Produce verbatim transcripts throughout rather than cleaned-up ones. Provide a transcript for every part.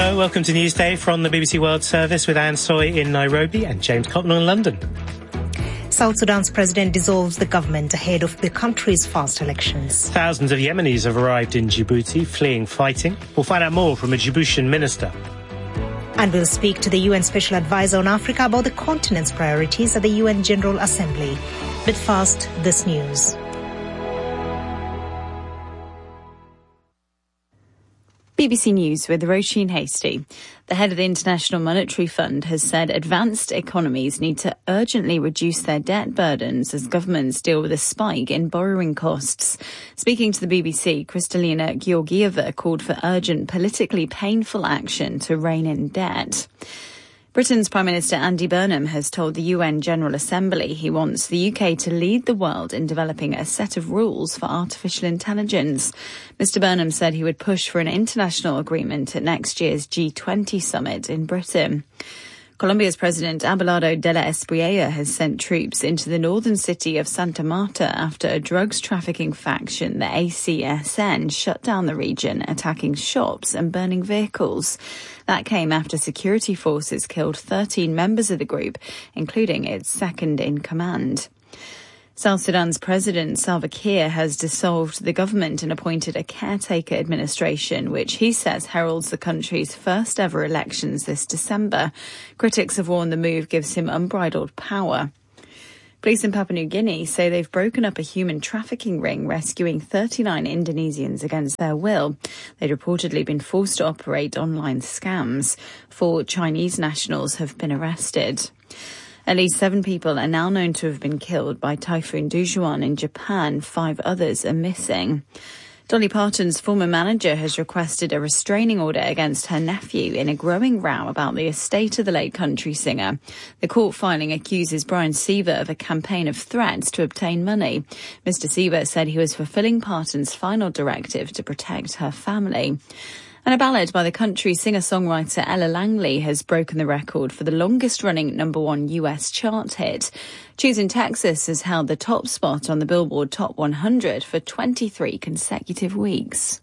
Hello, welcome to Newsday from the B B C World Service with Anne Soy in Nairobi and James Cotton in London. South Sudan's president dissolves the government ahead of the country's fast elections. Thousands of Yemenis have arrived in Djibouti, fleeing fighting. We'll find out more from a Djiboutian minister. And we'll speak to the U N Special Advisor on Africa about the continent's priorities at the U N General Assembly. But first, this news. B B C News with Roisin Hasty. The head of the International Monetary Fund has said advanced economies need to urgently reduce their debt burdens as governments deal with a spike in borrowing costs. Speaking to the B B C, Kristalina Georgieva called for urgent, politically painful action to rein in debt. Britain's Prime Minister Andy Burnham has told the U N General Assembly he wants the U K to lead the world in developing a set of rules for artificial intelligence. Mister Burnham said he would push for an international agreement at next year's G twenty summit in Britain. Colombia's President Abelardo de la Espriella has sent troops into the northern city of Santa Marta after a drugs trafficking faction, the A C S N, shut down the region, attacking shops and burning vehicles. That came after security forces killed thirteen members of the group, including its second-in-command. South Sudan's President Salva Kiir has dissolved the government and appointed a caretaker administration, which he says heralds the country's first ever elections this December. Critics have warned the move gives him unbridled power. Police in Papua New Guinea say they've broken up a human trafficking ring, rescuing thirty-nine Indonesians against their will. They'd reportedly been forced to operate online scams. Four Chinese nationals have been arrested. At least seven people are now known to have been killed by Typhoon Dujuan in Japan. Five others are missing. Dolly Parton's former manager has requested a restraining order against her nephew in a growing row about the estate of the late country singer. The court filing accuses Brian Seaver of a campaign of threats to obtain money. Mister Seaver said he was fulfilling Parton's final directive to protect her family. And a ballad by the country singer-songwriter Ella Langley has broken the record for the longest-running number one U S chart hit. Choosing Texas has held the top spot on the Billboard Top one hundred for twenty-three consecutive weeks.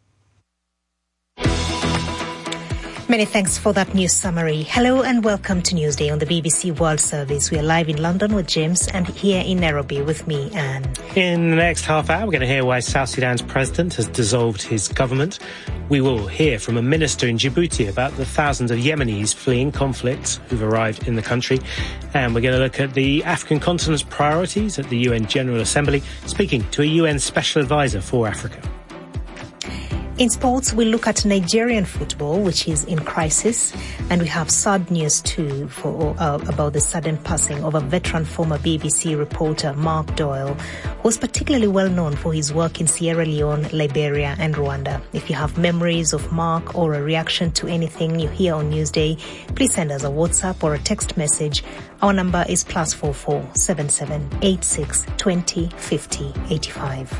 Many thanks for that news summary. Hello and welcome to Newsday on the B B C World Service. We are live in London with James and here in Nairobi with me, Anne. In the next half hour, we're going to hear why South Sudan's president has dissolved his government. We will hear from a minister in Djibouti about the thousands of Yemenis fleeing conflicts who've arrived in the country. And we're going to look at the African continent's priorities at the U N General Assembly, speaking to a U N Special Advisor for Africa. In sports, we look at Nigerian football, which is in crisis, and we have sad news too for uh, about the sudden passing of a veteran former B B C reporter, Mark Doyle, who was particularly well known for his work in Sierra Leone, Liberia and Rwanda. If you have memories of Mark or a reaction to anything you hear on Newsday, please send us a WhatsApp or a text message. Our number is plus four four seven seven eight six twenty fifty eighty five.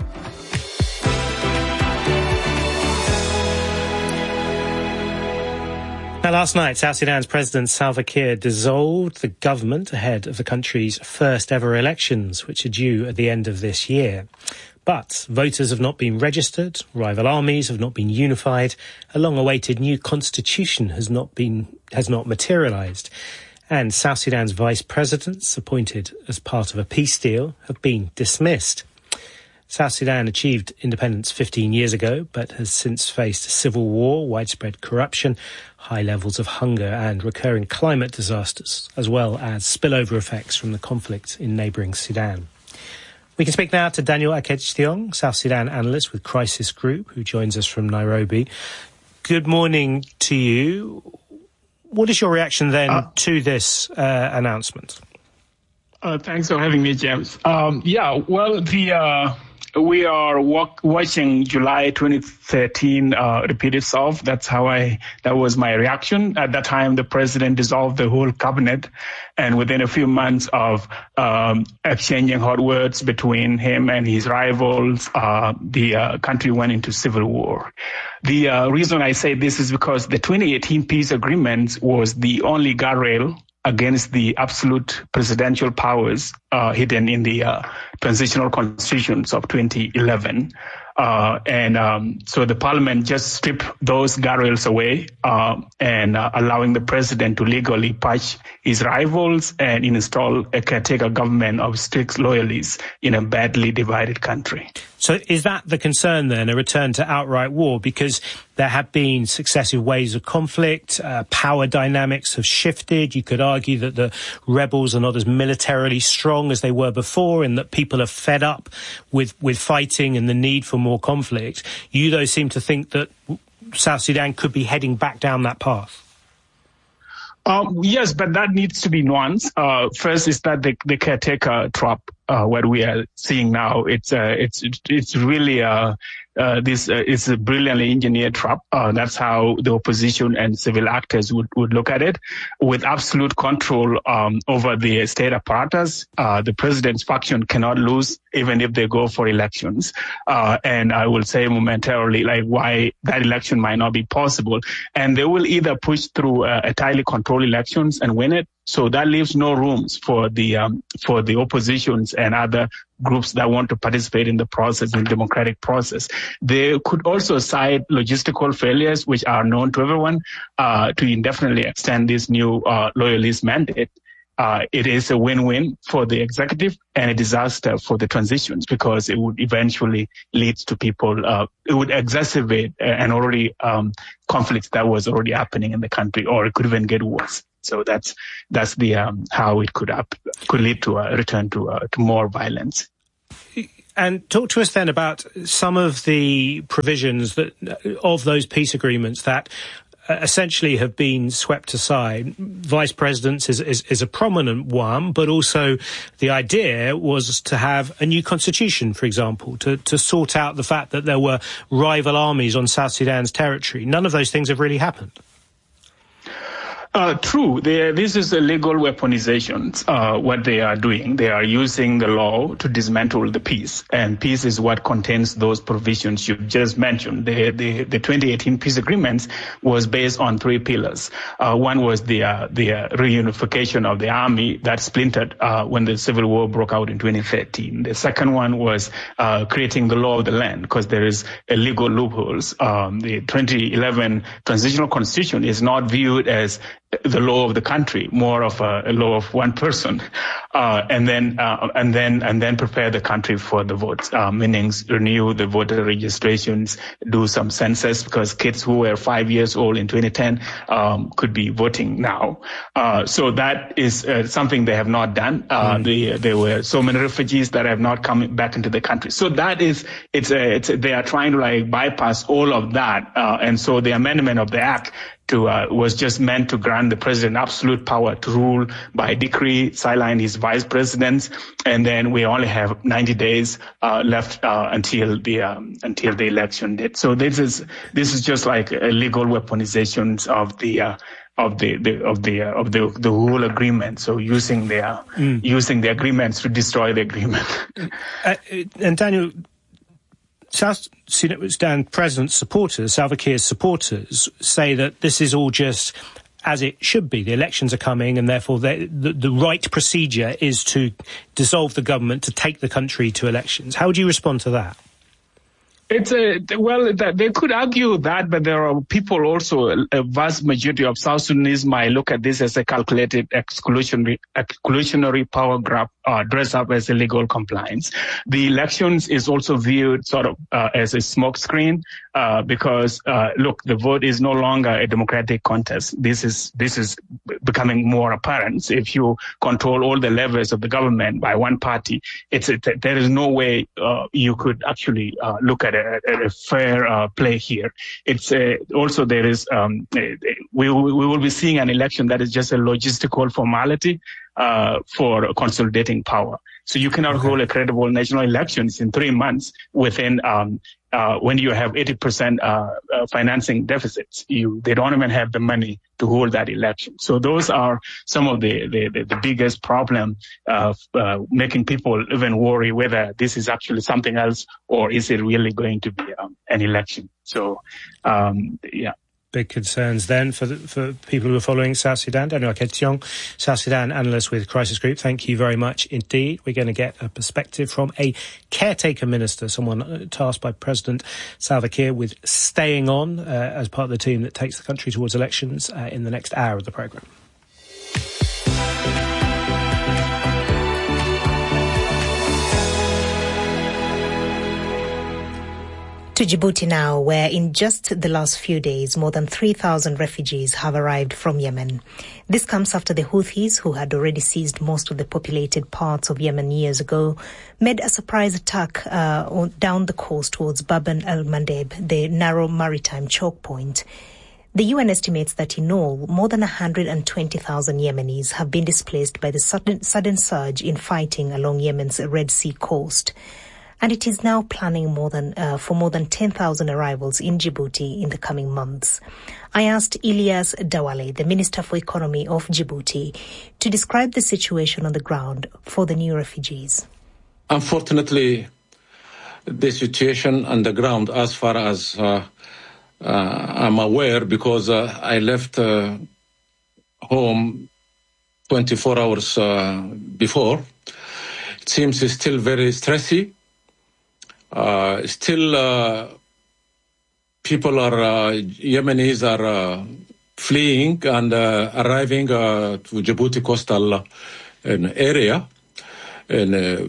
Now, last night, South Sudan's President Salva Kiir dissolved the government ahead of the country's first ever elections, which are due at the end of this year. But voters have not been registered, rival armies have not been unified, a long-awaited new constitution has not been has not materialised, and South Sudan's vice presidents, appointed as part of a peace deal, have been dismissed. South Sudan achieved independence fifteen years ago, but has since faced civil war, widespread corruption, high levels of hunger and recurring climate disasters, as well as spillover effects from the conflict in neighbouring Sudan. We can speak now to Daniel Akech-Thiong, South Sudan analyst with Crisis Group, who joins us from Nairobi. Good morning to you. What is your reaction then uh, to this uh, announcement? Uh, thanks for having me, James. Um, yeah, well, the... Uh We are walk, watching July twenty thirteen uh, repeat itself. That's how I, that was my reaction. At that time, the president dissolved the whole cabinet. And within a few months of um, exchanging hot words between him and his rivals, uh, the uh, country went into civil war. The uh, reason I say this is because the twenty eighteen peace agreement was the only guardrail against the absolute presidential powers uh, hidden in the uh, transitional constitutions of twenty eleven. Uh, and um, so the parliament just stripped those guardrails away uh, and uh, allowing the president to legally purge his rivals and install a caretaker government of strict loyalists in a badly divided country. So is that the concern then, a return to outright war? Because there have been successive waves of conflict, uh, power dynamics have shifted. You could argue that the rebels are not as militarily strong as they were before and that people are fed up with, with fighting and the need for more conflict. You, though, seem to think that South Sudan could be heading back down that path. Um, yes, but that needs to be nuanced. Uh, first is that the, the caretaker trap, uh, what we are seeing now, it's, uh, it's, it's really, uh, uh, this, uh, it's a brilliantly engineered trap. Uh, that's how the opposition and civil actors would, would look at it. With absolute control, um, over the state apparatus, uh, the president's faction cannot lose even if they go for elections. Uh, and I will say momentarily, like, why that election might not be possible. And they will either push through uh, a tightly controlled elections and win it. So that leaves no rooms for the um, for the oppositions and other groups that want to participate in the process, in the democratic process. They could also cite logistical failures, which are known to everyone, uh, to indefinitely extend this new uh, loyalist mandate. Uh, it is a win-win for the executive and a disaster for the transitions because it would eventually lead to people, uh, it would exacerbate an already um, conflict that was already happening in the country, or it could even get worse. So that's that's the um, how it could up, could lead to a return to uh, to more violence. And talk to us then about some of the provisions that of those peace agreements that essentially have been swept aside. Vice presidents is, is, is a prominent one, but also the idea was to have a new constitution, for example, to, to sort out the fact that there were rival armies on South Sudan's territory. None of those things have really happened. Uh, true. They, this is a legal weaponization, uh, what they are doing. They are using the law to dismantle the peace. And peace is what contains those provisions you just mentioned. The, the, the twenty eighteen peace agreements was based on three pillars. Uh, one was the, uh, the uh, reunification of the army that splintered uh, when the civil war broke out in twenty thirteen. The second one was uh, creating the law of the land, because there is a legal loopholes. Um, the twenty eleven transitional constitution is not viewed as the law of the country, more of a, a law of one person, uh, and then uh, and then and then prepare the country for the votes, uh, meaning renew the voter registrations, do some census, because kids who were five years old in twenty ten um, could be voting now. Uh, so that is uh, something they have not done. Uh, mm. they, there were so many refugees that have not come back into the country. So that is, it's, a, it's a, they are trying to like bypass all of that, uh, and so the amendment of the act to, uh, was just meant to grant the president absolute power to rule by decree, sideline his vice presidents, and then we only have ninety days uh, left uh, until the um, until the election date. So this is this is just like a legal weaponization of the uh, of the, the of the uh, of the the whole agreement. So using the uh, mm. using the agreements to destroy the agreement. Uh, and Daniel, South Sudan President's supporters, Salva Kiir's supporters, say that this is all just as it should be. The elections are coming, and therefore they, the, the right procedure is to dissolve the government, to take the country to elections. How would you respond to that? It's a, well, they could argue that, but there are people also, a vast majority of South Sudanese might look at this as a calculated exclusionary, exclusionary power grab, uh, dressed up as illegal compliance. The elections is also viewed sort of uh, as a smokescreen, uh, because, uh, look, the vote is no longer a democratic contest. This is, this is becoming more apparent. If you control all the levers of the government by one party, it's a, there is no way, uh, you could actually, uh, look at it. A, a fair uh, play here. It's uh, also there is um, we we will be seeing an election that is just a logistical formality uh, for consolidating power. So you cannot okay. hold a credible national elections in three months within um, uh, when you have eighty percent uh, uh, financing deficits. You they don't even have the money to hold that election. So those are some of the the, the, the biggest problem of uh, making people even worry whether this is actually something else or is it really going to be um, an election. So um, yeah. big concerns then for the, for people who are following South Sudan. Daniel Aketiong, South Sudan analyst with Crisis Group, thank you very much indeed. We're going to get a perspective from a caretaker minister, someone tasked by President Salva Kiir with staying on uh, as part of the team that takes the country towards elections uh, in the next hour of the programme. To Djibouti now, where in just the last few days, more than three thousand refugees have arrived from Yemen. This comes after the Houthis, who had already seized most of the populated parts of Yemen years ago, made a surprise attack uh, on, down the coast towards Bab el-Mandeb, the narrow maritime choke point. The U N estimates that in all, more than one hundred twenty thousand Yemenis have been displaced by the sudden, sudden surge in fighting along Yemen's Red Sea coast. And it is now planning more than uh, for more than ten thousand arrivals in Djibouti in the coming months. I asked Ilyas Dawale, the Minister for Economy of Djibouti, to describe the situation on the ground for the new refugees. Unfortunately, the situation on the ground, as far as uh, uh, I'm aware, because uh, I left uh, home twenty-four hours uh, before, it seems it's still very stressy. Uh, still, uh, people are, uh, Yemenis are uh, fleeing and uh, arriving uh, to Djibouti coastal uh, area, and, uh,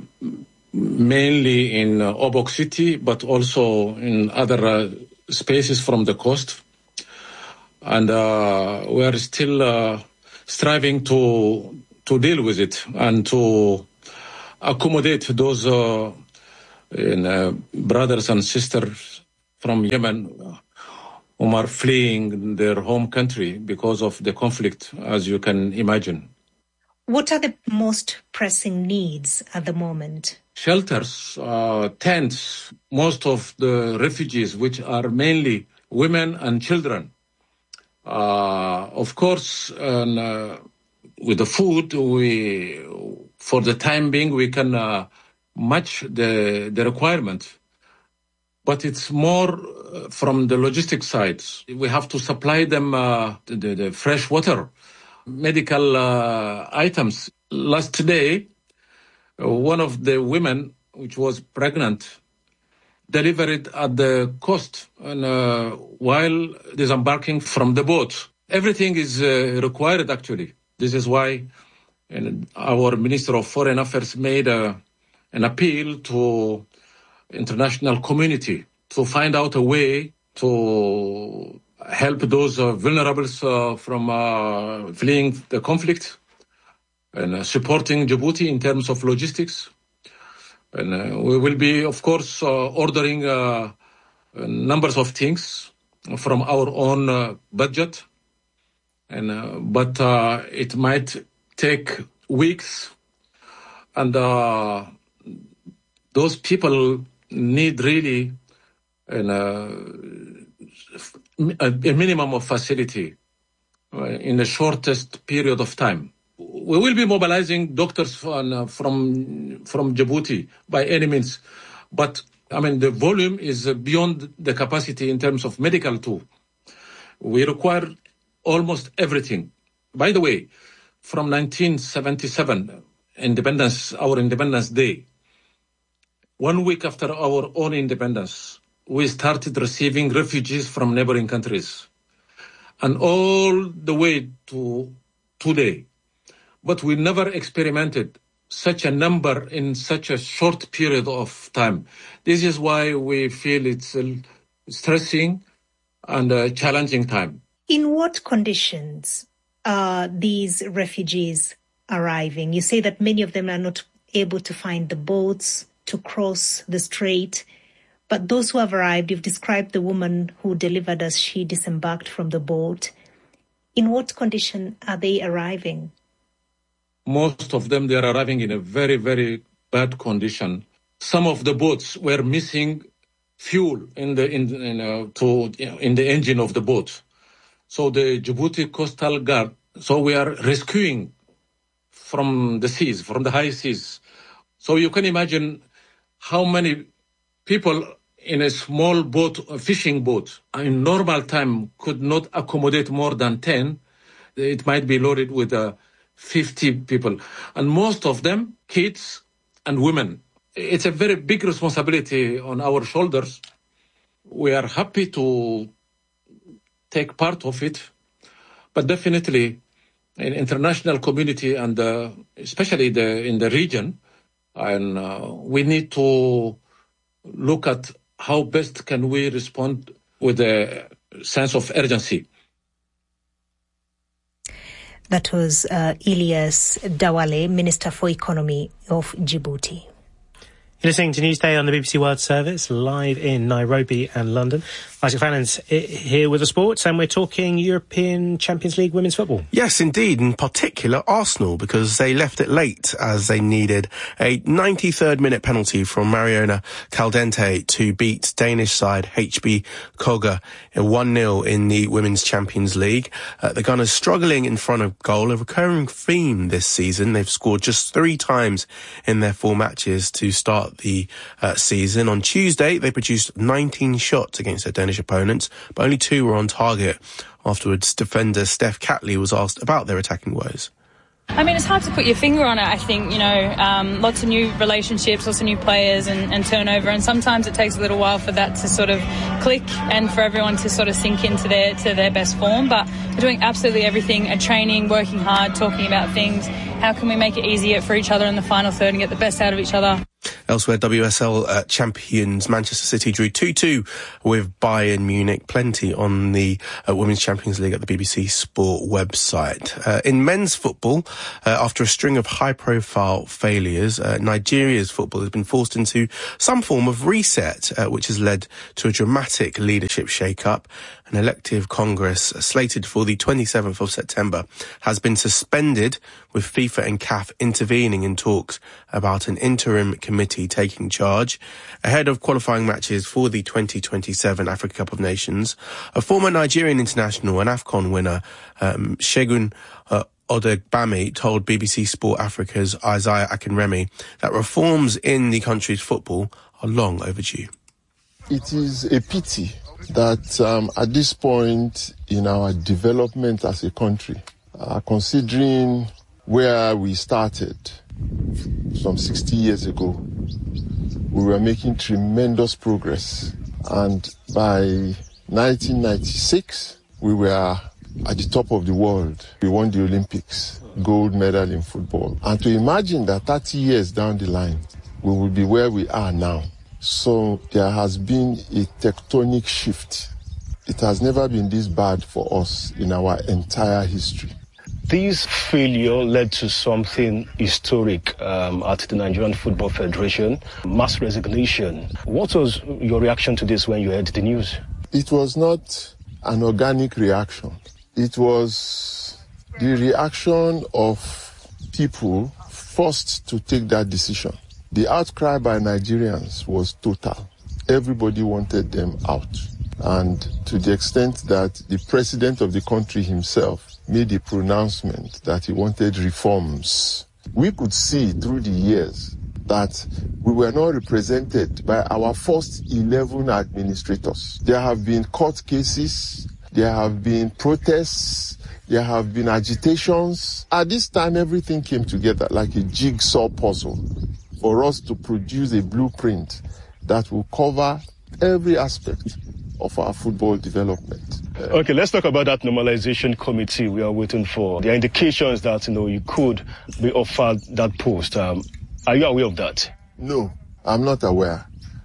mainly in uh, Obok city, but also in other uh, spaces from the coast. And uh, we are still uh, striving to to deal with it and to accommodate those uh, And, uh, brothers and sisters from Yemen who are fleeing their home country because of the conflict, as you can imagine. What are the most pressing needs at the moment? Shelters, uh, tents, most of the refugees, which are mainly women and children. Uh, of course, and, uh, with the food, we, for the time being, we can uh, match the the requirement, but it's more from the logistic side. We have to supply them uh, the, the fresh water, medical uh, items. Last day, one of the women, which was pregnant, delivered at the coast and uh, while disembarking from the boat. Everything is uh, required, actually. This is why and our Minister of Foreign Affairs made a an appeal to international community to find out a way to help those uh, vulnerables uh, from uh, fleeing the conflict and uh, supporting Djibouti in terms of logistics. And uh, we will be, of course, uh, ordering uh, numbers of things from our own uh, budget. And uh, but uh, it might take weeks, and uh, those people need really an, uh, a minimum of facility uh, in the shortest period of time. We will be mobilizing doctors from, uh, from from Djibouti by any means, but I mean the volume is beyond the capacity in terms of medical too. We require almost everything. By the way, from nineteen seventy-seven, independence, our Independence Day, one week after our own independence, we started receiving refugees from neighboring countries, and all the way to today. But we never experimented such a number in such a short period of time. This is why we feel it's a stressing and a challenging time. In what conditions are these refugees arriving? You say that many of them are not able to find the boats to cross the strait. But those who have arrived, you've described the woman who delivered as she disembarked from the boat. In what condition are they arriving? Most of them, they are arriving in a very, very bad condition. Some of the boats were missing fuel in the in, in, uh, to, in the engine of the boat. So the Djibouti Coastal Guard, so we are rescuing from the seas, from the high seas. So you can imagine how many people in a small boat, a fishing boat, in normal time could not accommodate more than ten. It might be loaded with uh, fifty people, and most of them kids and women. It's a very big responsibility on our shoulders. We are happy to take part of it, but definitely in international community and uh, especially the, in the region, and uh, we need to look at how best can we respond with a sense of urgency. That was uh, Ilyas Dawale, Minister for Economy of Djibouti. You're listening to Newsday on the B B C World Service, live in Nairobi and London. Isaac Fallon's here with the sports, and we're talking European Champions League women's football. Yes, indeed. In particular, Arsenal, because they left it late as they needed a ninety-third minute penalty from Mariona Caldente to beat Danish side H B Køge one nil in the Women's Champions League. Uh, the Gunners struggling in front of goal, a recurring theme this season. They've scored just three times in their four matches to start the uh, season. On Tuesday, they produced nineteen shots against their Danish opponents, but only two were on target. Afterwards, defender Steph Catley was asked about their attacking woes. I mean, it's hard to put your finger on it, I think, you know, um, lots of new relationships, lots of new players and, and turnover, and sometimes it takes a little while for that to sort of click and for everyone to sort of sink into their to their best form. But we're doing absolutely everything, at training, working hard, talking about things. How can we make it easier for each other in the final third and get the best out of each other? Elsewhere, W S L uh, champions Manchester City drew two two with Bayern Munich. Plenty on the uh, Women's Champions League at the B B C Sport website. Uh, in men's football, uh, after a string of high-profile failures, uh, Nigeria's football has been forced into some form of reset, uh, which has led to a dramatic leadership shake-up. An elective Congress uh, slated for the twenty-seventh of September has been suspended, with FIFA and C A F intervening in talks about an interim committee taking charge. Ahead of qualifying matches for the twenty twenty-seven Africa Cup of Nations, a former Nigerian international and AFCON winner, um, Segun uh, Odegbami, told B B C Sport Africa's Isaiah Akinremi that reforms in the country's football are long overdue. It is a pity that um, at this point in our development as a country, uh, considering where we started some sixty years ago, we were making tremendous progress. And by nineteen ninety-six, we were at the top of the world. We won the Olympics, gold medal in football. And to imagine that thirty years down the line, we will be where we are now. So there has been a tectonic shift. It has never been this bad for us in our entire history. This failure led to something historic um, at the Nigerian Football Federation, mass resignation. What was your reaction to this when you heard the news? It was not an organic reaction. It was the reaction of people forced to take that decision. The outcry by Nigerians was total. Everybody wanted them out. And to the extent that the president of the country himself made a pronouncement that he wanted reforms, we could see through the years that we were not represented by our first eleven administrators. There have been court cases, there have been protests, there have been agitations. At this time, everything came together like a jigsaw puzzle for us to produce a blueprint that will cover every aspect of our football development. Uh, okay, let's talk about that normalization committee we are waiting for. There are indications that, you know, you could be offered that post. Um, are you aware of that? No, I'm not aware.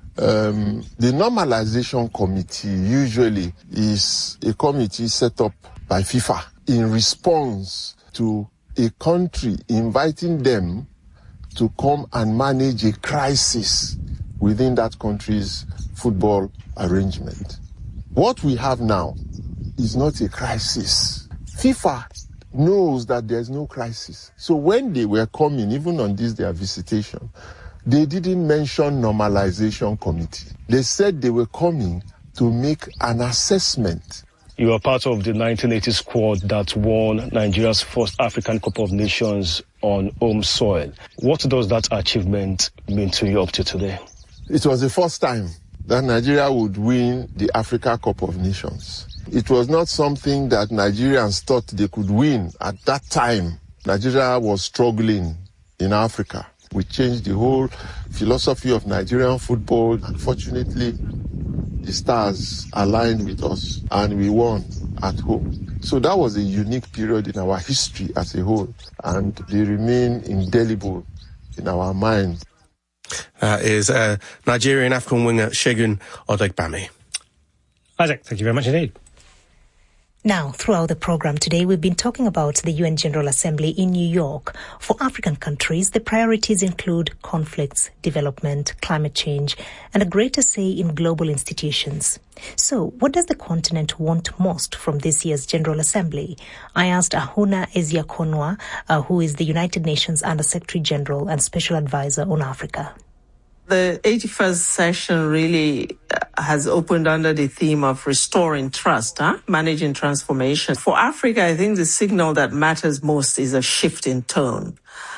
Um, the normalization committee usually is a committee set up by FIFA in response to a country inviting them to come and manage a crisis within that country's football arrangement. What we have now is not a crisis. FIFA knows that there's no crisis. So when they were coming, even on this their visitation, they didn't mention normalization committee. They said they were coming to make an assessment. You are part of the nineteen eighty squad that won Nigeria's first African Cup of Nations on home soil. What does that achievement mean to you up to today? It was the first time that Nigeria would win the Africa Cup of Nations. It was not something that Nigerians thought they could win at that time. Nigeria was struggling in Africa. We changed the whole philosophy of Nigerian football. Unfortunately, the stars aligned with us and we won at home. So that was a unique period in our history as a whole, and they remain indelible in our minds. That is uh, Nigerian African winger Segun Odegbami. Isaac, thank you very much indeed. Now, throughout the program today, we've been talking about the U N General Assembly in New York. For African countries, the priorities include conflicts, development, climate change, and a greater say in global institutions. So, what does the continent want most from this year's General Assembly? I asked Ahuna Eziakonwa, uh, who is the United Nations Under-Secretary General and Special Advisor on Africa. The eighty-first session really has opened under the theme of restoring trust, huh? Managing transformation. For Africa, I think the signal that matters most is a shift in tone.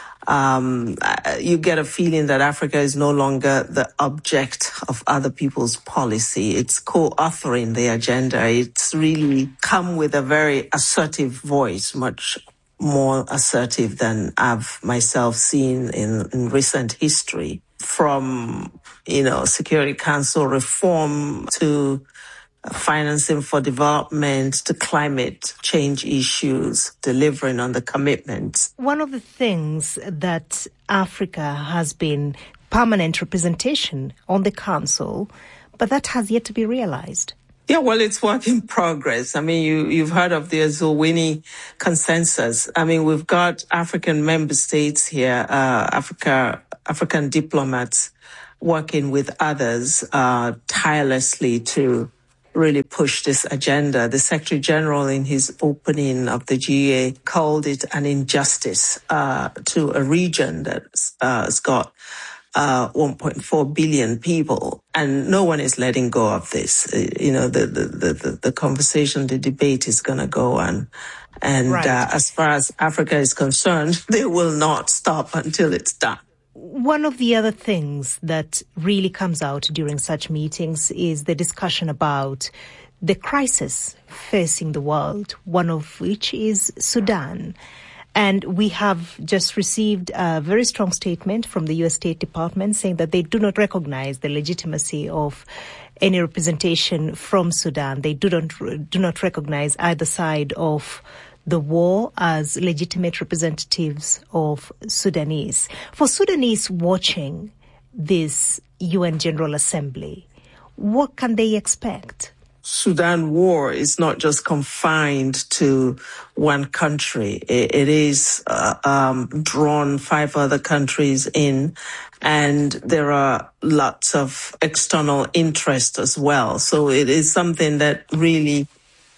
Um, you get a feeling that Africa is no longer the object of other people's policy. It's co-authoring the agenda. It's really come with a very assertive voice, much more assertive than I've myself seen in, in recent history. From, you know, Security Council reform to financing for development to climate change issues, delivering on the commitments. One of the things that Africa has been permanent representation on the council, but that has yet to be realized. Yeah, well, it's work in progress. I mean, you, you've heard of the Azulwini consensus. I mean, we've got African member states here, uh, Africa, African diplomats working with others, uh, tirelessly to really push this agenda. The Secretary General in his opening of the G A called it an injustice, uh, to a region that's, uh, has got Uh, one point four billion people, and no one is letting go of this. Uh, you know, the, the, the, the conversation, the debate is going to go on. And right. uh, as far as Africa is concerned, they will not stop until it's done. One of the other things that really comes out during such meetings is the discussion about the crisis facing the world, one of which is Sudan. And we have just received a very strong statement from the U S State Department saying that they do not recognize the legitimacy of any representation from Sudan. They do not do not recognize either side of the war as legitimate representatives of Sudanese. For Sudanese watching this U N General Assembly, what can they expect? Sudan war is not just confined to one country. It, it is uh, um, drawn five other countries in, and there are lots of external interest as well. So it is something that really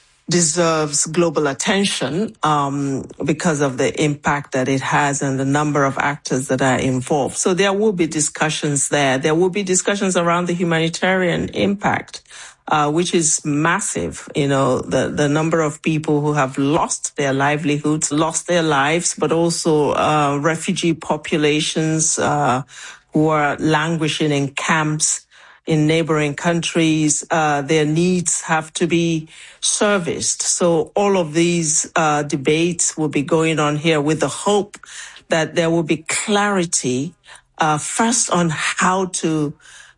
deserves global attention um, because of the impact that it has and the number of actors that are involved. So there will be discussions there. There will be discussions around the humanitarian impact. Uh, which is massive, you know, the, the number of people who have lost their livelihoods, lost their lives, but also uh, refugee populations uh, who are languishing in camps in neighboring countries. Uh, their needs have to be serviced. So all of these uh, debates will be going on here with the hope that there will be clarity, uh, first on how to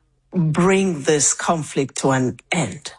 bring this conflict to an end.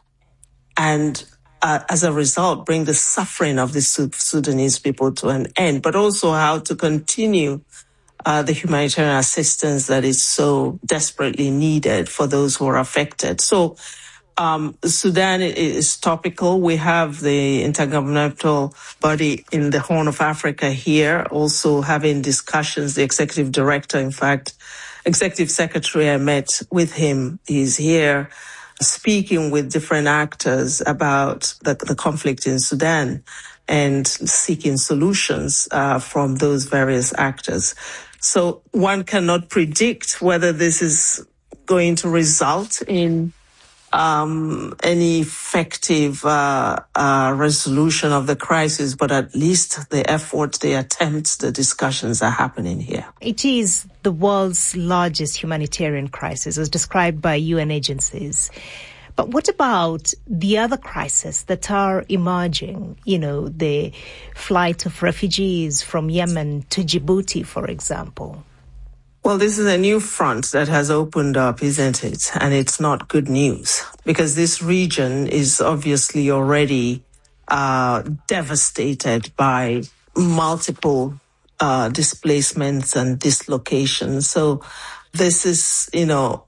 And uh, as a result, bring the suffering of the Sudanese people to an end, but also how to continue uh, the humanitarian assistance that is so desperately needed for those who are affected. So um, Sudan is topical. We have the intergovernmental body in the Horn of Africa here also having discussions. The executive director, in fact, Executive Secretary, I met with him. He's here speaking with different actors about the, the conflict in Sudan and seeking solutions uh, from those various actors. So one cannot predict whether this is going to result in um, any effective uh, uh, resolution of the crisis, but at least the efforts, the attempts, the discussions are happening here. It is the world's largest humanitarian crisis, as described by U N agencies. But what about the other crises that are emerging? You know, the flight of refugees from Yemen to Djibouti, for example. Well, this is a new front that has opened up, isn't it? And it's not good news, because this region is obviously already uh, devastated by multiple uh, displacements and dislocations. So this is, you know,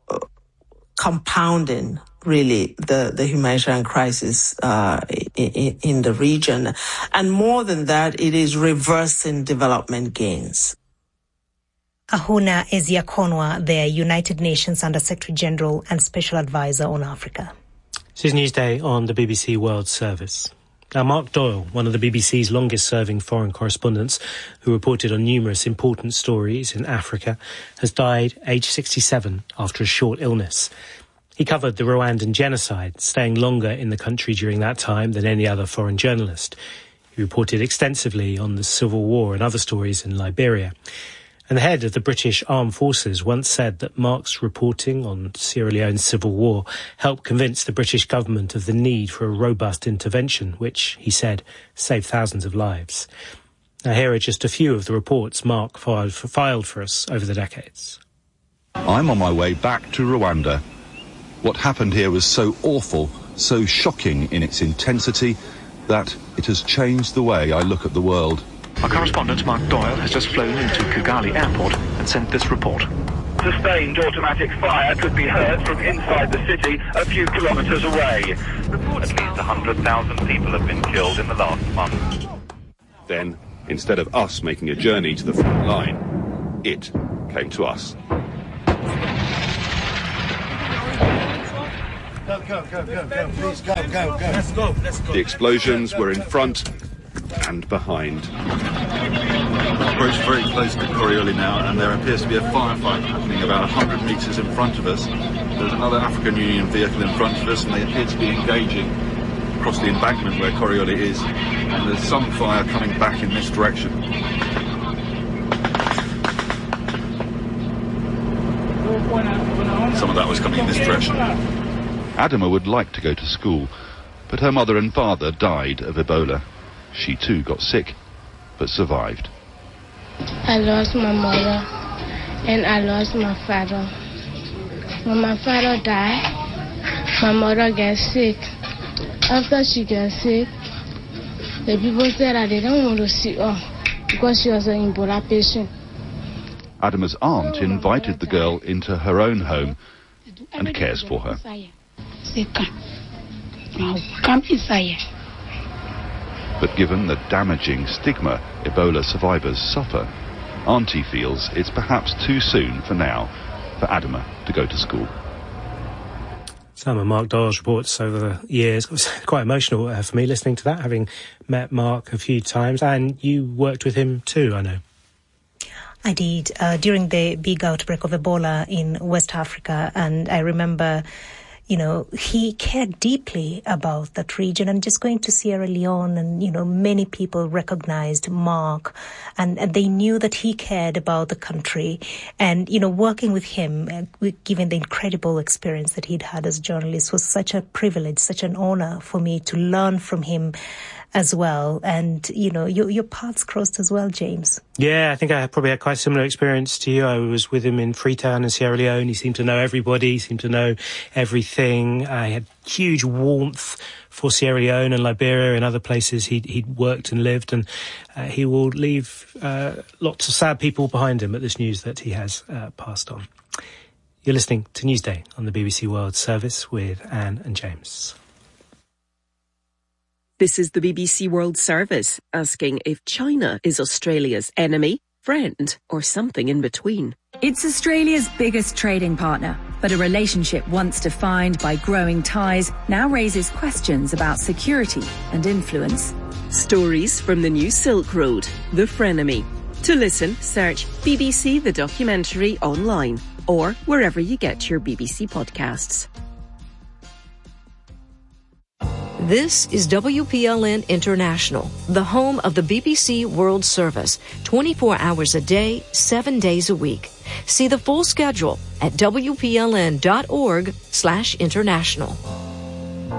compounding really the, the humanitarian crisis uh, in, in the region. And more than that, it is reversing development gains. Ahuna Eziakonwa, the United Nations Under-Secretary General and Special Advisor on Africa. This is Newsday on the B B C World Service. Now, Mark Doyle, one of the B B C's longest-serving foreign correspondents, who reported on numerous important stories in Africa, has died aged sixty-seven after a short illness. He covered the Rwandan genocide, staying longer in the country during that time than any other foreign journalist. He reported extensively on the Civil War and other stories in Liberia. And the head of the British Armed Forces once said that Mark's reporting on Sierra Leone's civil war helped convince the British government of the need for a robust intervention, which, he said, saved thousands of lives. Now, here are just a few of the reports Mark filed for, filed for us over the decades. I'm on my way back to Rwanda. What happened here was so awful, so shocking in its intensity, that it has changed the way I look at the world. Our correspondent, Mark Doyle, has just flown into Kigali Airport and sent this report. Sustained automatic fire could be heard from inside the city a few kilometres away. At least one hundred thousand people have been killed in the last month. Then, instead of us making a journey to the front line, it came to us. Go, go, go, go, go, please go, go, go. Let's go, let's go. The explosions were in front and behind. We're very close to Korioli now, and there appears to be a firefight happening about one hundred metres in front of us. There's another African Union vehicle in front of us, and they appear to be engaging across the embankment where Korioli is, and there's some fire coming back in this direction. Some of that was coming in this direction. Adama would like to go to school, but her mother and father died of Ebola. She too got sick, but survived. I lost my mother and I lost my father. When my father died, my mother got sick. After she got sick, the people said that they don't want to see her because she was an Ebola patient. Adama's aunt invited the girl into her own home and cares for her. But given the damaging stigma Ebola survivors suffer, Auntie feels it's perhaps too soon for now for Adama to go to school. Some of Mark Doyle's reports over the years. It was quite emotional uh, for me listening to that, having met Mark a few times. And you worked with him too, I know. I did, uh, during the big outbreak of Ebola in West Africa. And I remember, you know, he cared deeply about that region, and just going to Sierra Leone, and, you know, many people recognized Mark, and, and they knew that he cared about the country. And, you know, working with him, uh, given the incredible experience that he'd had as a journalist, was such a privilege, such an honor for me to learn from him as well. And, you know, your, your paths crossed as well, James. Yeah, I think I probably had quite a similar experience to you. I was with him in Freetown in Sierra Leone. He seemed to know everybody, he seemed to know everything. I had huge warmth for Sierra Leone and Liberia and other places he'd, he'd worked and lived. And uh, he will leave uh, lots of sad people behind him at this news that he has uh, passed on. You're listening to Newsday on the B B C World Service with Anne and James. This is the B B C World Service, asking if China is Australia's enemy, friend, or something in between. It's Australia's biggest trading partner, but a relationship once defined by growing ties now raises questions about security and influence. Stories from the new Silk Road, the frenemy. To listen, search B B C The Documentary online or wherever you get your B B C podcasts. This is W P L N International, the home of the B B C World Service, twenty-four hours a day, seven days a week. See the full schedule at W P L N dot org slash international.